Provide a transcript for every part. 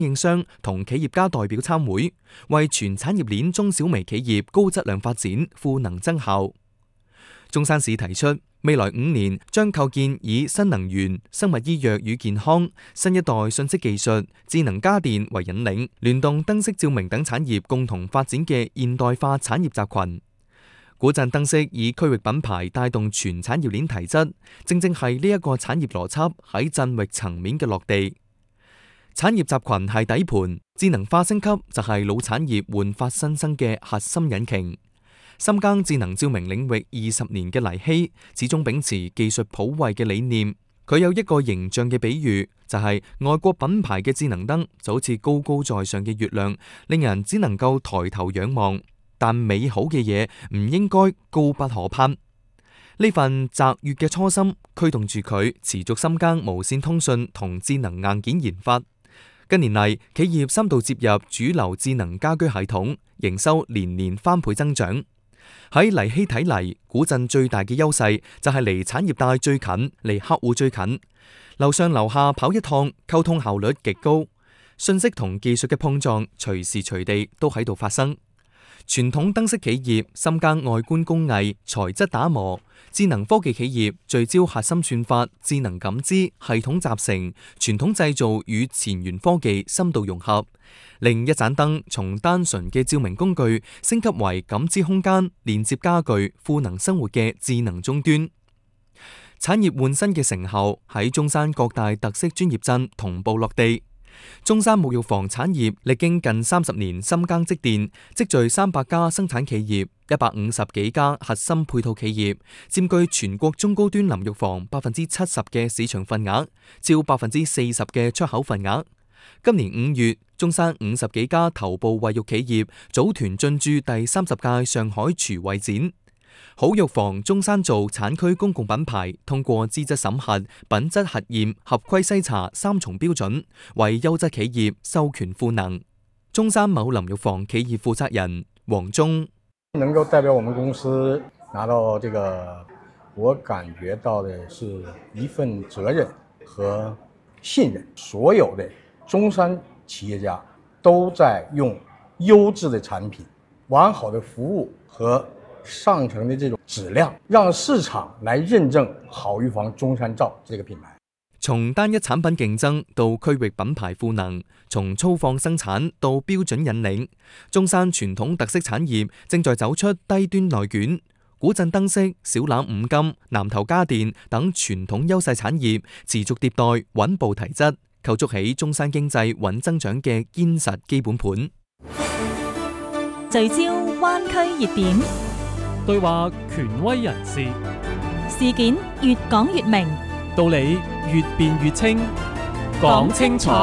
供應商同企業家代表參會，為全產業鏈中小微企業高質量發展賦能增效。中山市提出，未來5年將構建以新能源、生物醫藥與健康、新一代信息技術、智能家電為引領，聯動燈飾照明等產業共同發展嘅現代化產業集群。古鎮燈飾以區域品牌帶動全產業鏈提質，正正係呢一個產業邏輯喺鎮域層面嘅落地。產業集群係底盤，智能化升級就係老產業煥發新生嘅核心引擎。深耕智能照明領域20年嘅黎希，始終秉持技術普惠嘅理念。佢有一個形象嘅比喻，就係外國品牌嘅智能燈就好似高高在上嘅月亮，令人只能夠抬頭仰望。但美好嘅嘢唔應該高不可攀。呢份澤粵嘅初心驅動住佢持續深耕無線通訊同智能硬件研發。近年嚟，企業深度接入主流智能家居系統，營收年年翻倍增長。喺黎希睇嚟，古鎮最大嘅優勢就係離產業帶最近，離客戶最近，樓上樓下跑一趟，溝通效率極高，信息同技術嘅碰撞隨時隨地都喺度發生。傳統燈飾企業深耕外觀工藝、材質打磨；智能科技企業聚焦核心算法、智能感知、系統集成；傳統製造與前沿科技深度融合，令一盞燈從單純嘅照明工具升級為感知空間、連接家具、賦能生活嘅智能終端。產業換新嘅成效喺中山各大特色專業鎮同步落地。中山沐浴房產業歷經近30年深耕積澱，積聚300家生產企業、150幾家核心配套企業，佔據全國中高端淋浴房70%嘅市場份額，超40%嘅出口份額。今年5月，中山50幾家頭部衛浴企業組團進駐第30屆上海廚衛展。好浴房中山造產區公共品牌通過資質審核、品質核驗、合規篩查3重標準，為優質企業授權賦能。中山某淋浴房企業負責人黃忠， 能夠代表我們公司拿到這個，我感覺到的是一份責任和信任。所有的中山企業家都在用優質的產品、完好的服務和上乘的這種質量，讓市場來認證好浴房中山造這個品牌。 從單一產品競爭到區域品牌賦能，從粗放生產到標準引領，中山傳統特色產業正在走出低端內卷。古鎮燈飾、小欖五金、南頭家電等傳統優勢產業持續迭代，穩步提質，構築起中山經濟穩增長嘅堅實基本盤。 聚焦灣區熱點， 對話權威人士， 事件越講越明， 道理越辯越清，講清楚。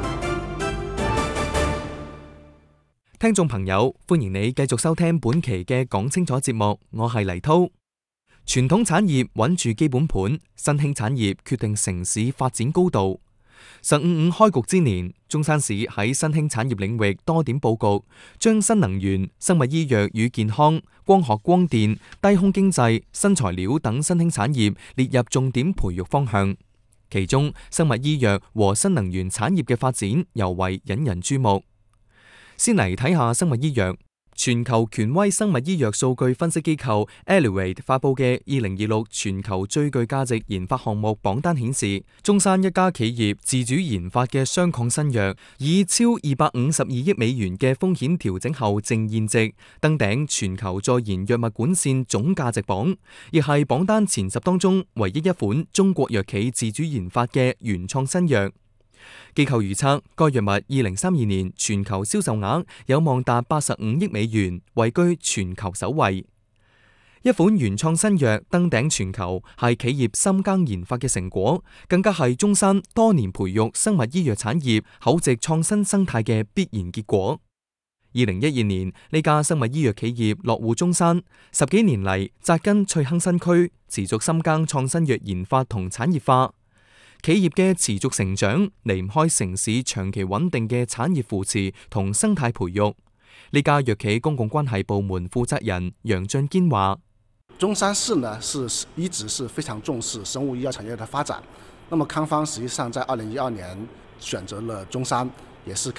聽眾朋友，歡迎你繼續收聽本期嘅講清楚節目，我係黎濤。傳統產業穩住基本盤，新興產業決定城市發展高度。15-5開局之年，中山市喺新興產業領域多點佈局，將新能源、生物醫藥與健康、光學光電、低空經濟、新材料等新興產業列入重點培育方向。其中，生物醫藥和新能源產業嘅發展尤為引人注目。先嚟睇下生物醫藥。全球權威生物醫藥數據分析機構 Elevate 發佈嘅2026全球最具價值研發項目榜單顯示，中山一家企業自主研發嘅雙抗新藥，以超252億美元嘅風險調整後淨現值登頂全球在研藥物管線總價值榜，亦係榜單前10當中唯一一款中國藥企自主研發嘅原創新藥。機構預測，該藥物2032年全球銷售額有望達85億美元，位居全球首位。一款原創新藥登頂全球，係企業深耕研發嘅成果，更加係中山多年培育生物醫藥產業厚植創新生態嘅必然結果。2012年，呢家生物醫藥企業落戶中山，10幾年嚟扎根翠亨新區，持續深耕創新藥研發同產業化。企業嘅持續成長離唔開城市長期穩定嘅產業扶持同生態培育。呢家藥企公共關係部門負責人楊俊堅話： 中山市呢一直是非常重視生物醫藥產業的發展。那麼康方實際上在2012年選擇了中山， 也是